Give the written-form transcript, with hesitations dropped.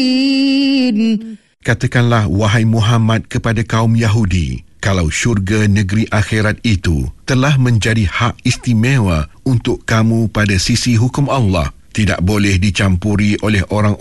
Katakanlah, wahai Muhammad, kepada kaum Yahudi, kalau syurga negeri akhirat itu telah menjadi hak istimewa untuk kamu pada sisi hukum Allah, tidak boleh dicampuri oleh orang